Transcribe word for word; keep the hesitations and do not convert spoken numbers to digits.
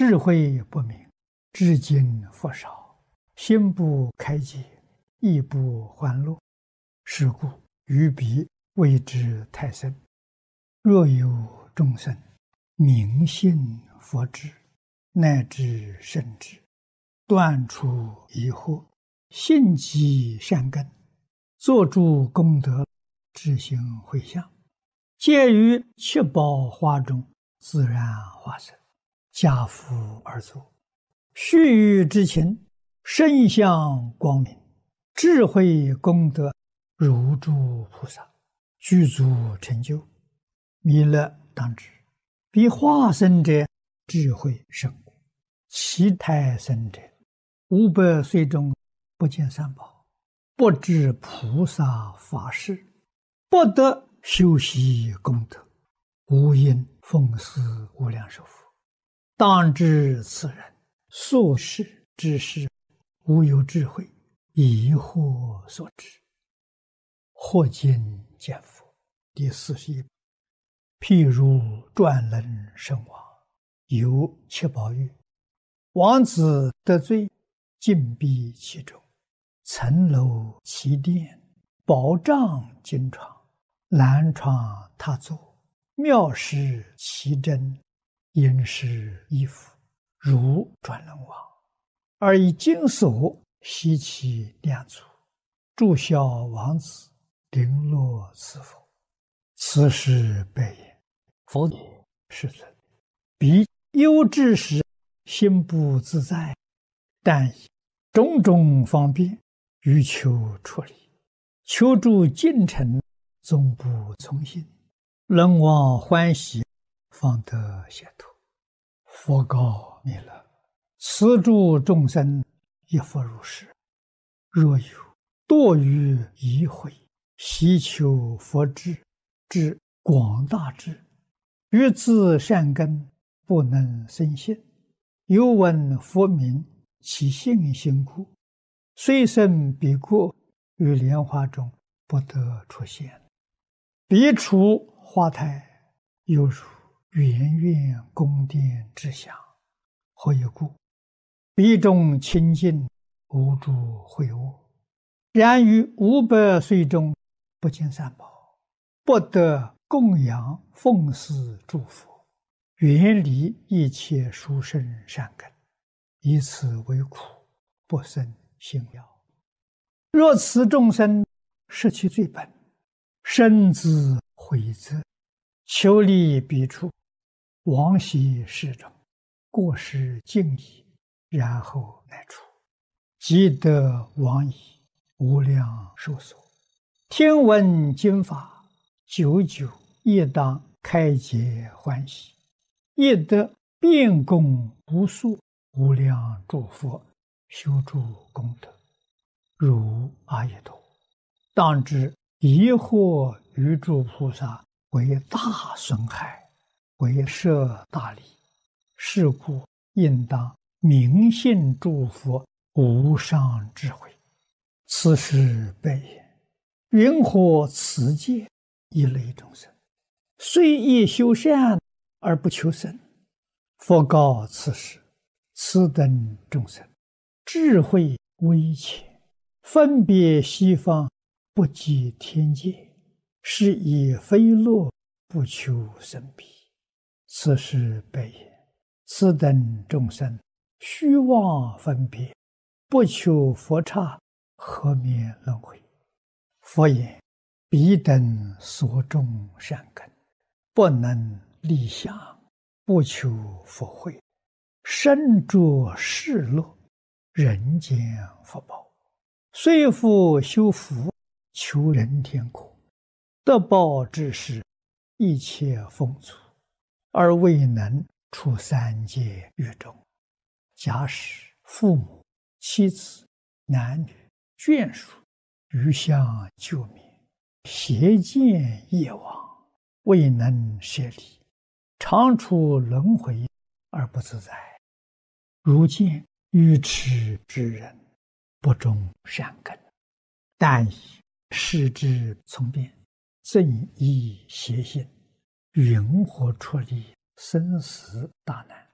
智慧不明，至今复少，心不开解，亦不欢乐。是故于彼谓之太深。若有众生明信佛智，乃至圣智，断除疑惑，信积善根，作诸功德，智行回向，皆于七宝花中自然化身，家福而作，须臾之情，身相光明，智慧功德如诸菩萨，具足成就。弥勒当知，彼化身者智慧甚故，其胎生者五百岁中不见三宝，不知菩萨法事，不得修习功德，无因奉祀无量寿佛。当知此人所事之事，无有智慧，疑惑所致。或今见佛第四十一。譬如转轮圣王，有七宝玉，王子得罪，禁闭其中，层楼其殿，宝帐金床，蓝床榻座，妙饰其真，殷实衣服，如转轮王，而以金锁悉其两足，祝孝王子，绫罗赐佛。此时白言：佛也，世尊，彼忧之时，心不自在，但以种种方便，欲求出离，求助进程，总不从心，人望欢喜，方得解脱。佛告弥勒：此诸众生亦复如是。若有堕于疑慧，希求佛智之广大智，于自善根不能生信，有闻佛名，其信心故，虽生彼国，于莲花中不得出现。彼处花台，犹如圆圆宫殿之祥。何以故？彼中清净，无诸秽恶。然于五百岁中，不见三宝，不得供养奉祀诸佛，远离一切殊胜善根，以此为苦，不生信要。若此众生失其最本，身自毁则，求离彼处，往昔世中，过失尽已，然后乃出，即得往矣，无量寿所。听闻经法，久久亦当开解欢喜，亦得遍供无数无量诸佛，修诸功德，如阿逸多。当知疑惑于诸菩萨，为大损害，为摄大利。是故应当明信诸佛无上智慧。此时白言：云何此界一类众生，虽亦修善而不求生？佛告此时：此等众生智慧微浅，分别西方，不及天界，是以非乐，不求生彼。此时白言：此等众生虚妄分别，不求佛刹，何免轮回？佛言：彼等所种善根，不能立想，不求佛慧，身着世乐，人间福报，虽复修福，求人天国，得报之时，一切丰足，而未能出三界狱中。假使父母、妻子、男女、眷属余相救灭，邪见业往，未能舍离，常处轮回而不自在。如见愚痴之人，不种善根，但以视之从变，正依邪心，云何出离生死大难？